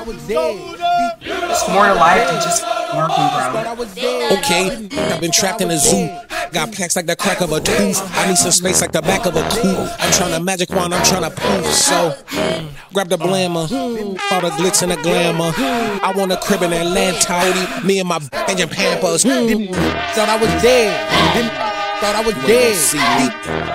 It's more to life than just working, bro. Okay, I've been trapped in a zoo. Got plaques like the crack of a tooth. I need some space like the back of a coupe. I'm trying to magic wand, I'm trying to poof. So, grab the blammer, all the glitz and the glamour. I want a crib in Atlanta, me and my engine pampers. Thought I was dead. Thought I was dead.